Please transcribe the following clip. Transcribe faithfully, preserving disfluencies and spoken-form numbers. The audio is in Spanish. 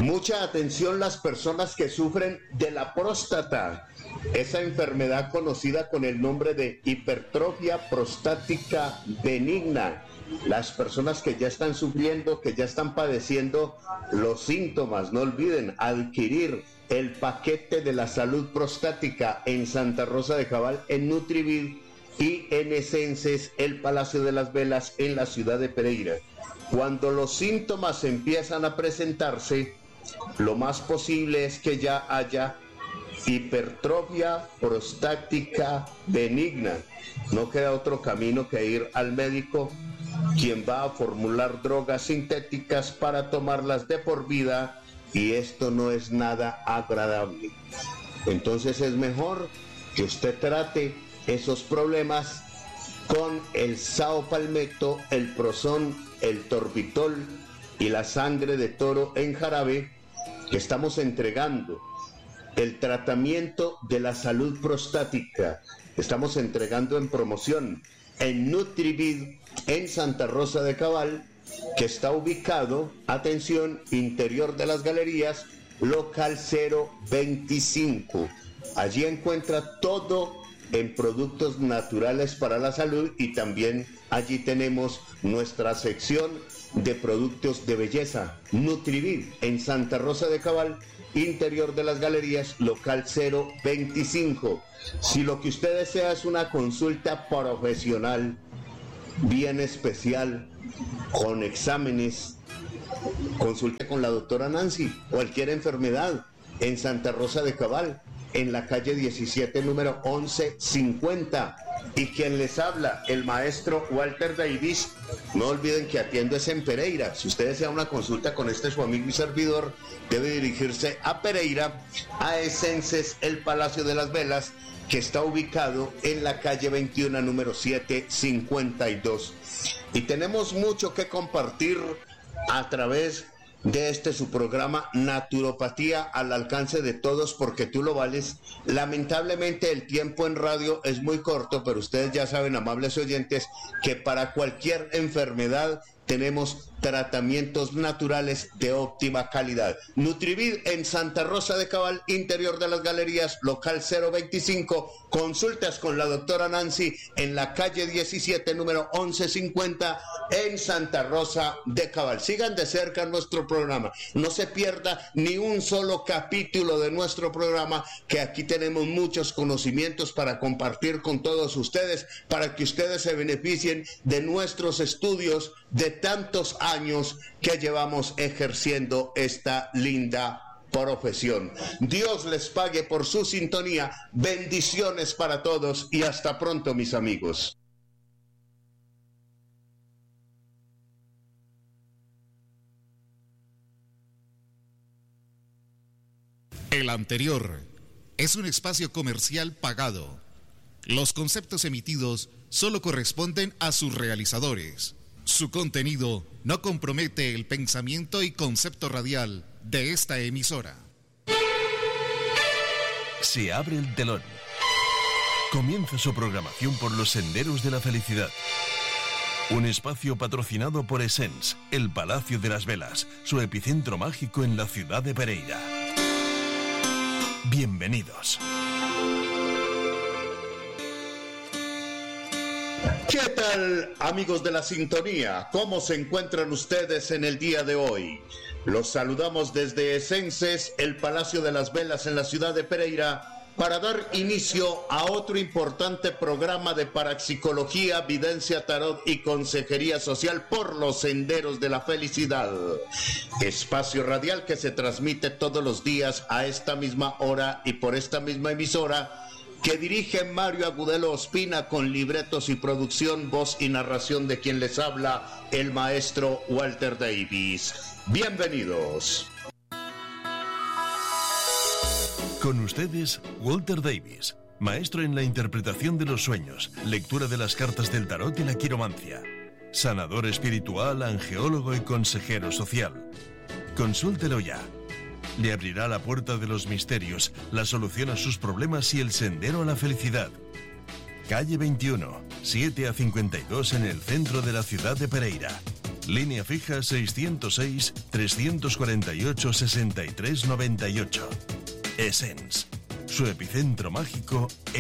Mucha atención las personas que sufren de la próstata, esa enfermedad conocida con el nombre de hipertrofia prostática benigna. Las personas que ya están sufriendo, que ya están padeciendo los síntomas, no olviden adquirir el paquete de la salud prostática en Santa Rosa de Cabal, en Nutrivid, y en Esences, el Palacio de las Velas, en la ciudad de Pereira. Cuando los síntomas empiezan a presentarse, lo más posible es que ya haya hipertrofia prostática benigna. No queda otro camino que ir al médico, quien va a formular drogas sintéticas para tomarlas de por vida, y esto no es nada agradable. Entonces es mejor que usted trate esos problemas con el saopalmeto, el prozón, el torbitol y la sangre de toro en jarabe que estamos entregando. El tratamiento de la salud prostática estamos entregando en promoción en Nutrivid, en Santa Rosa de Cabal, que está ubicado, atención, interior de las galerías, local cero veinticinco. Allí encuentra todo en productos naturales para la salud, y también allí tenemos nuestra sección de productos de belleza. Nutrivid, en Santa Rosa de Cabal, interior de las galerías, local cero veinticinco. Si lo que usted desea es una consulta profesional, bien especial, con exámenes, consulte con la doctora Nancy. Cualquier enfermedad en Santa Rosa de Cabal, en la calle diecisiete, número once cincuenta. Y quien les habla, el maestro Walter Davis. No olviden que atiendo es en Pereira. Si usted desea una consulta con este su amigo y servidor, debe dirigirse a Pereira, a Esences, el Palacio de las Velas, que está ubicado en la calle veintiuno, número setecientos cincuenta y dos. Y tenemos mucho que compartir a través de este su programa Naturopatía al alcance de todos, porque tú lo vales. Lamentablemente el tiempo en radio es muy corto, pero ustedes ya saben, amables oyentes, que para cualquier enfermedad tenemos tratamientos naturales de óptima calidad. Nutrivid, en Santa Rosa de Cabal, interior de las galerías, local cero veinticinco. Consultas con la doctora Nancy en la calle diecisiete, número once cincuenta, en Santa Rosa de Cabal. Sigan de cerca nuestro programa, no se pierda ni un solo capítulo de nuestro programa, que aquí tenemos muchos conocimientos para compartir con todos ustedes, para que ustedes se beneficien de nuestros estudios de tantos años que llevamos ejerciendo esta linda profesión. Dios les pague por su sintonía. Bendiciones para todos y hasta pronto, mis amigos. El anterior es un espacio comercial pagado. Los conceptos emitidos solo corresponden a sus realizadores. Su contenido no compromete el pensamiento y concepto radial de esta emisora. Se abre el telón. Comienza su programación por los senderos de la felicidad. Un espacio patrocinado por Essence, el Palacio de las Velas, su epicentro mágico en la ciudad de Pereira. Bienvenidos. ¿Qué tal, amigos de la sintonía? ¿Cómo se encuentran ustedes en el día de hoy? Los saludamos desde Esences, el Palacio de las Velas, en la ciudad de Pereira, para dar inicio a otro importante programa de parapsicología, videncia, tarot y consejería social por los senderos de la felicidad. Espacio radial que se transmite todos los días a esta misma hora y por esta misma emisora, que dirige Mario Agudelo Ospina, con libretos y producción, voz y narración de quien les habla, el maestro Walter Davis. Bienvenidos. Con ustedes, Walter Davis, maestro en la interpretación de los sueños, lectura de las cartas del tarot y la quiromancia, sanador espiritual, angeólogo y consejero social. Consúltelo ya. Le abrirá la puerta de los misterios, la solución a sus problemas y el sendero a la felicidad. Calle veintiuno, siete a cincuenta y dos, en el centro de la ciudad de Pereira. Línea fija seiscientos seis, trescientos cuarenta y ocho, sesenta y tres noventa y ocho. Essence, su epicentro mágico